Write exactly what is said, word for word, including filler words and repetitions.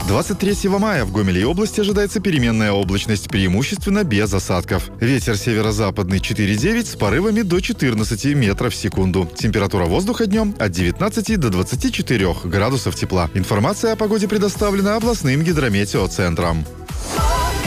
двадцать третьего мая в Гомеле и области ожидается переменная облачность, преимущественно без осадков. Ветер северо-западный четыре-девять с порывами до четырнадцати метров в секунду. Температура воздуха днем от девятнадцати до двадцати четырёх градусов тепла. Информация о погоде предоставлена областным гидрометеоцентром.